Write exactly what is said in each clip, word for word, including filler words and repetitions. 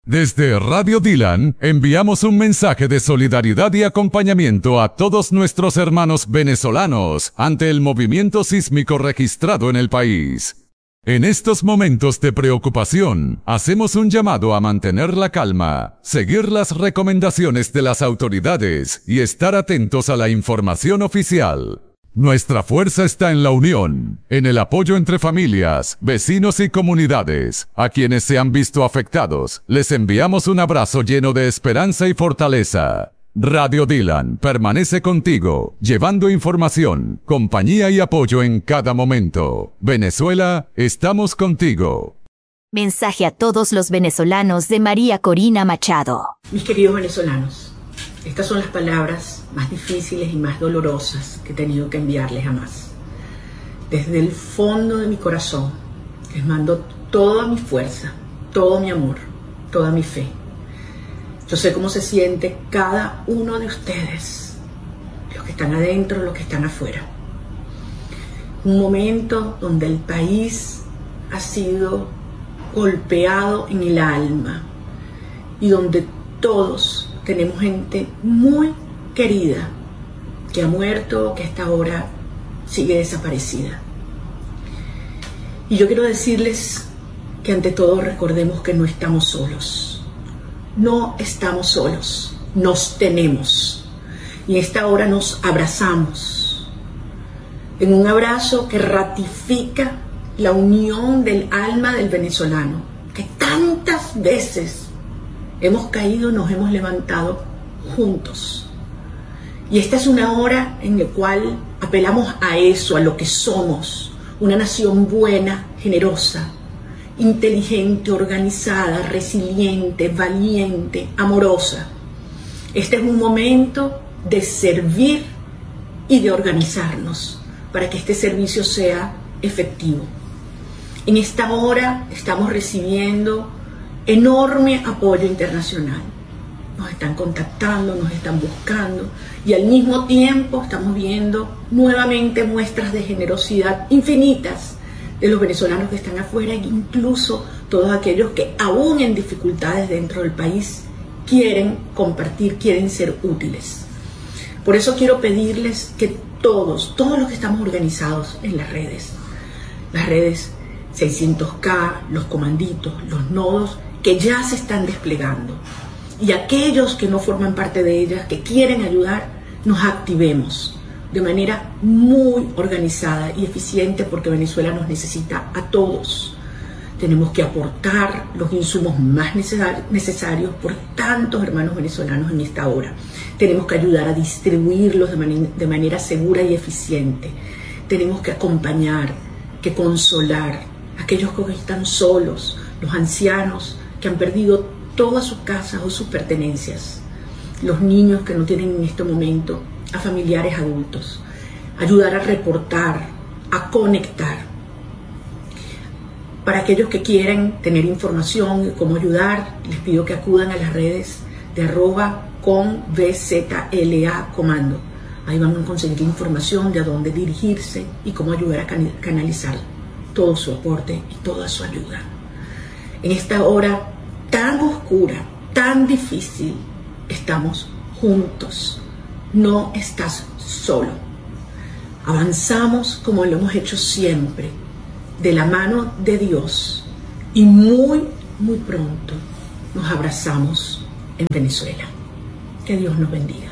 Desde Radio Dylan, enviamos un mensaje de solidaridad y acompañamiento a todos nuestros hermanos venezolanos ante el movimiento sísmico registrado en el país. En estos momentos de preocupación, hacemos un llamado a mantener la calma, seguir las recomendaciones de las autoridades y estar atentos a la información oficial. Nuestra fuerza está en la unión, en el apoyo entre familias, vecinos y comunidades. A quienes se han visto afectados, les enviamos un abrazo lleno de esperanza y fortaleza. Radio Dylan permanece contigo, llevando información, compañía y apoyo en cada momento. Venezuela, estamos contigo. Mensaje a todos los venezolanos de María Corina Machado. Mis queridos venezolanos, estas son las palabras más difíciles y más dolorosas que he tenido que enviarles jamás. Desde el fondo de mi corazón, les mando toda mi fuerza, todo mi amor, toda mi fe. Yo sé cómo se siente cada uno de ustedes, los que están adentro, los que están afuera. Un momento donde el país ha sido golpeado en el alma y donde todos tenemos gente muy querida que ha muerto, que hasta ahora sigue desaparecida. Y yo quiero decirles que ante todo recordemos que no estamos solos. No estamos solos, nos tenemos. Y en esta hora nos abrazamos. En un abrazo que ratifica la unión del alma del venezolano, que tantas veces hemos caído, nos hemos levantado juntos. Y esta es una hora en la cual apelamos a eso, a lo que somos, una nación buena, generosa, inteligente, organizada, resiliente, valiente, amorosa. Este es un momento de servir y de organizarnos para que este servicio sea efectivo. En esta hora estamos recibiendo enorme apoyo internacional. Nos están contactando, nos están buscando y al mismo tiempo estamos viendo nuevamente muestras de generosidad infinitas de los venezolanos que están afuera e incluso todos aquellos que aún en dificultades dentro del país quieren compartir, quieren ser útiles. Por eso quiero pedirles que todos, todos los que estamos organizados en las redes, las redes seiscientos K, los comanditos, los nodos que ya se están desplegando y aquellos que no forman parte de ellas, que quieren ayudar, nos activemos de manera muy organizada y eficiente porque Venezuela nos necesita a todos. Tenemos que aportar los insumos más necesarios por tantos hermanos venezolanos en esta hora. Tenemos que ayudar a distribuirlos de, man de manera segura y eficiente. Tenemos que acompañar, que consolar a aquellos que están solos, los ancianos que han perdido todas sus casas o sus pertenencias, los niños que no tienen en este momento a familiares adultos, ayudar a reportar, a conectar. Para aquellos que quieren tener información de cómo ayudar, les pido que acudan a las redes de arroba con V Z L A comando. Ahí van a conseguir información de a dónde dirigirse y cómo ayudar a canalizar todo su aporte y toda su ayuda. En esta hora tan oscura, tan difícil, estamos juntos. No estás solo. Avanzamos como lo hemos hecho siempre, de la mano de Dios, y muy, muy pronto nos abrazamos en Venezuela. Que Dios nos bendiga.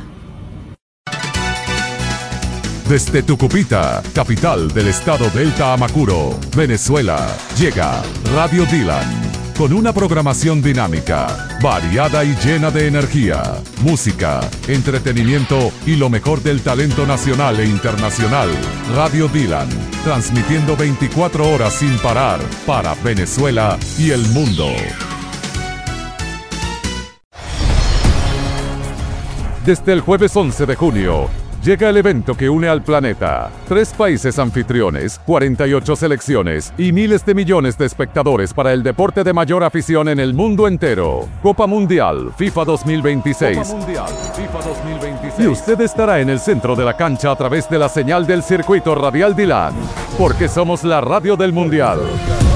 Desde Tucupita, capital del estado Delta Amacuro, Venezuela, llega Radio Dylan. Con una programación dinámica, variada y llena de energía, música, entretenimiento y lo mejor del talento nacional e internacional. Radio Dylan, transmitiendo veinticuatro horas sin parar para Venezuela y el mundo. Desde el jueves once de junio, llega el evento que une al planeta. Tres países anfitriones, cuarenta y ocho selecciones y miles de millones de espectadores para el deporte de mayor afición en el mundo entero. Copa Mundial FIFA dos mil veintiséis. Copa Mundial FIFA dos mil veintiséis. Y usted estará en el centro de la cancha a través de la señal del circuito radial Dylan. Porque somos la radio del Mundial.